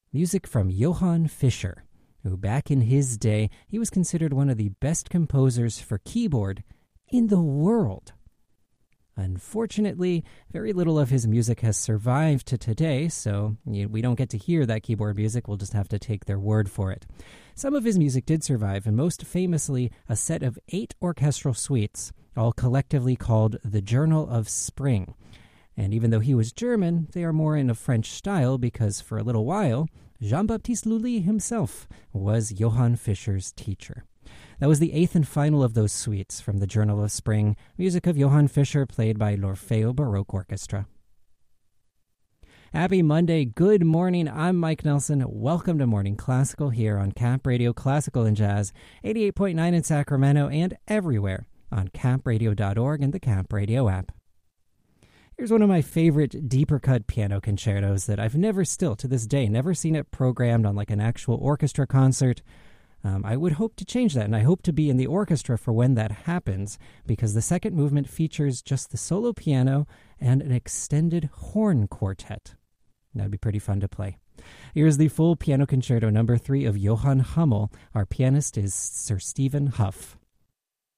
Music from Johann Fischer, who back in his day, he was considered one of the best composers for keyboard in the world. Unfortunately, very little of his music has survived to today, so we don't get to hear that keyboard music. We'll just have to take their word for it. Some of his music did survive, and most famously, a set of 8 orchestral suites, all collectively called the Journal of Spring. And even though he was German, they are more in a French style because for a little while, Jean-Baptiste Lully himself was Johann Fischer's teacher. That was the 8th and final of those suites from the Journal of Spring, music of Johann Fischer played by l'Orfeo Baroque Orchestra. Happy Monday, good morning, I'm Mike Nelson. Welcome to Morning Classical here on Cap Radio Classical and Jazz, 88.9 in Sacramento and everywhere on capradio.org and the Cap Radio app. Here's one of my favorite deeper cut piano concertos that I've never still to this day, never seen it programmed on like an actual orchestra concert. I would hope to change that, and I hope to be in the orchestra for when that happens, because the second movement features just the solo piano and an extended horn quartet. That'd be pretty fun to play. Here's the full piano concerto number 3 of Johann Hummel. Our pianist is Sir Stephen Huff.